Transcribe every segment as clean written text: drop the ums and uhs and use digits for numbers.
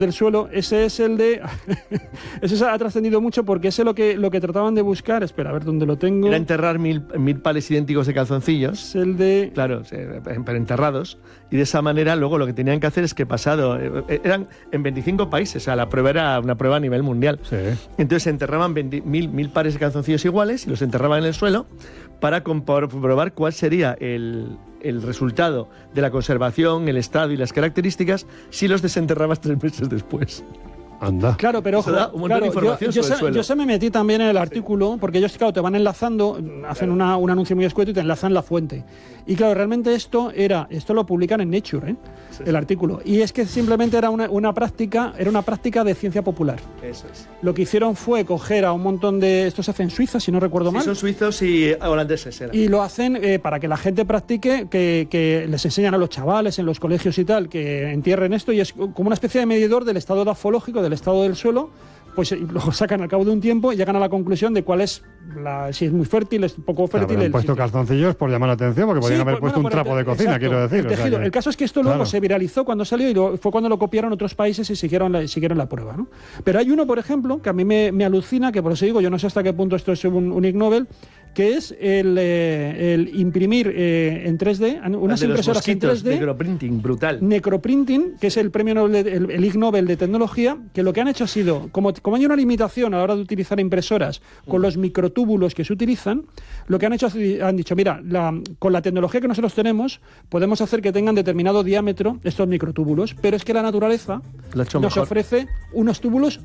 del suelo, ese es el de... ese ha trascendido mucho porque ese lo que trataban de buscar, espera, a ver dónde lo tengo. Era enterrar mil pares idénticos de calzoncillos. Es el de... Claro, pero enterrados. Y de esa manera luego lo que tenían que hacer es que eran en 25 países, o sea, la prueba era una prueba a nivel mundial. Sí. Entonces se enterraban mil pares de calzoncillos iguales y los enterraban en el suelo para comprobar cuál sería el resultado de la conservación, el estado y las características si los desenterrabas 3 meses después. Anda. Claro, pero ojo, da un montón de información sobre el suelo. Yo se me metí también en el artículo, porque ellos, claro, te van enlazando, hacen un anuncio muy escueto y te enlazan la fuente. Y claro, realmente esto lo publican en Nature, el artículo. Y es que simplemente era una práctica de ciencia popular. Eso es. Lo que hicieron fue coger a un montón de... Esto se hace en Suiza, si no recuerdo mal. Son suizos y holandeses. Y lo hacen para que la gente practique, que les enseñan a los chavales en los colegios y tal, que entierren esto, y es como una especie de medidor del estado dafológico, del estado del suelo, pues lo sacan al cabo de un tiempo y llegan a la conclusión de cuál es, si es muy fértil, es poco fértil. Han puesto calzoncillos por llamar la atención, porque podrían haber puesto un trapo de cocina, exacto, quiero decir. El tejido. El caso es que esto luego se viralizó cuando salió y fue cuando lo copiaron otros países y siguieron la prueba, ¿no? Pero hay uno, por ejemplo, que a mí me alucina, que por eso digo, yo no sé hasta qué punto esto es un Ig Nobel, que es el imprimir en 3D, unas impresoras en 3D. Necroprinting, brutal. Necroprinting, que es el premio Nobel, el Ig Nobel de tecnología, que lo que han hecho ha sido, como hay una limitación a la hora de utilizar impresoras con los microtúbulos que se utilizan, lo que han hecho, han dicho, mira, con la tecnología que nosotros tenemos, podemos hacer que tengan determinado diámetro estos microtúbulos, pero es que la naturaleza nos ofrece unos tubos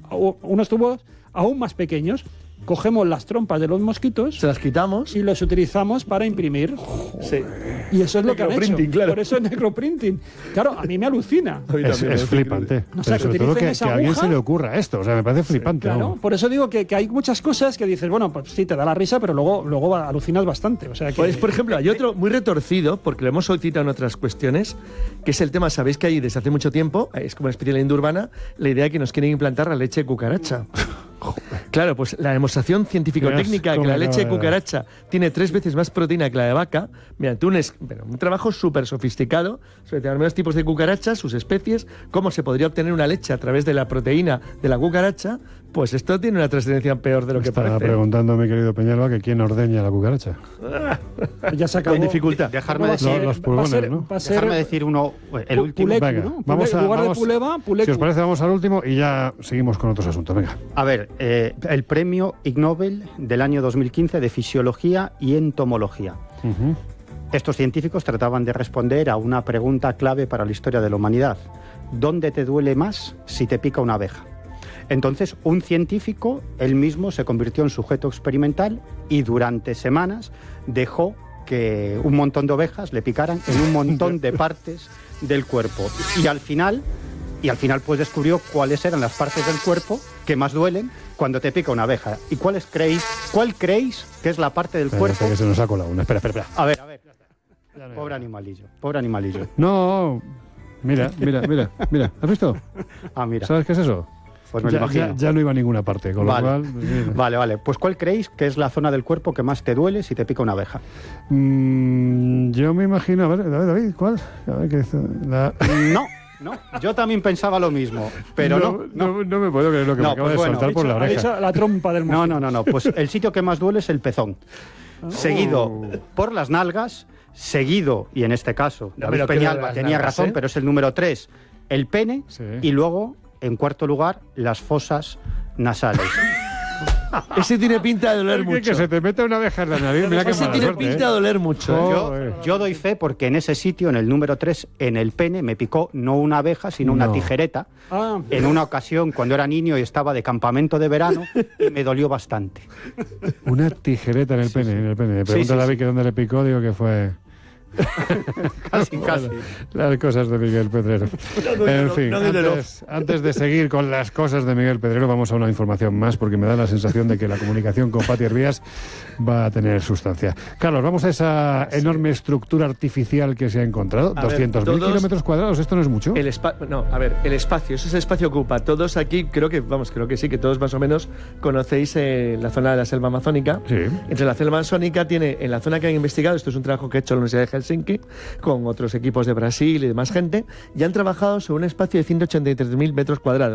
aún más pequeños. Cogemos las trompas de los mosquitos, se las quitamos y los utilizamos para imprimir. Sí. Y eso es lo que han hecho. Claro. Por eso es necroprinting. Claro, a mí me alucina. Es flipante. O sea, sobre todo que a alguien se le ocurra esto. O sea, me parece flipante. Claro, ¿no? por eso digo que hay muchas cosas que dices, bueno, pues sí, te da la risa, pero luego alucinas bastante. O sea, que... Pues, por ejemplo, hay otro muy retorcido, porque lo hemos citado en otras cuestiones, que es el tema, sabéis que hay desde hace mucho tiempo, es como una especie de leyenda urbana, la idea de que nos quieren implantar la leche de cucaracha. Claro, pues la demostración científico-técnica que la leche de cucaracha tiene 3 veces más proteína que la de vaca, mediante un trabajo súper sofisticado sobre determinados tipos de cucarachas, sus especies, cómo se podría obtener una leche a través de la proteína de la cucaracha, pues esto tiene una trascendencia peor de lo que parece. Estaba preguntando, mi querido Peñalba, que quién ordeña la cucaracha. Ya se acabó. Con dificultad. Dejarme decir, los pulgones, ¿no? Dejarme decir el último. Pulecu, venga, ¿no? vamos en lugar de Puleva, Pulecu. Si os parece, vamos al último y ya seguimos con otros asuntos. Venga. A ver, el premio Ig Nobel del año 2015 de Fisiología y Entomología. Estos científicos trataban de responder a una pregunta clave para la historia de la humanidad. ¿Dónde te duele más si te pica una abeja? Entonces, un científico, él mismo, se convirtió en sujeto experimental y durante semanas dejó que un montón de ovejas le picaran en un montón de partes del cuerpo. Y al final pues descubrió cuáles eran las partes del cuerpo que más duelen cuando te pica una abeja. ¿Y cuál creéis que es la parte del cuerpo? Que se nos ha colado una. Espera. A ver. Pobre animalillo. No, mira. ¿Has visto? Mira. ¿Sabes qué es eso? Pues me lo imagino. Ya no iba a ninguna parte, con lo cual... Vale. Pues ¿cuál creéis que es la zona del cuerpo que más te duele si te pica una abeja? Yo me imagino... A ver, David, ¿cuál? A ver, ¿qué dice? No, yo también pensaba lo mismo, pero no me puedo creer lo que me acaba de saltar por la oreja. La trompa del mosquito. No, pues el sitio que más duele es el pezón. Seguido por las nalgas, seguido, y en este caso, David Peñalba tenía razón, pero es el número 3, el pene, y luego, en cuarto lugar, las fosas nasales. Ese tiene pinta de doler mucho. Que se te mete una abeja en la nariz. Mira que ese tiene pinta de doler mucho. Yo doy fe porque en ese sitio, en el número 3, en el pene, me picó no una abeja, sino una tijereta. En una ocasión, cuando era niño y estaba de campamento de verano, y me dolió bastante. Una tijereta en el pene. En el pene. Me pregunta David que dónde le picó, digo que fue... casi. Las cosas de Miguel Pedrero. En fin, antes de seguir con las cosas de Miguel Pedrero, vamos a una información más, porque me da la sensación de que la comunicación con Pati Herbías va a tener sustancia. Carlos, vamos a esa enorme estructura artificial que se ha encontrado. 200.000 kilómetros cuadrados, ¿esto no es mucho? El espacio, ese espacio ocupa. Todos aquí, creo que sí, que todos más o menos conocéis la zona de la selva amazónica. Sí. Entre la selva amazónica tiene, en la zona que han investigado, esto es un trabajo que ha hecho la Universidad de Helsinki, con otros equipos de Brasil y demás gente, y han trabajado sobre un espacio de 183.000 metros cuadrados.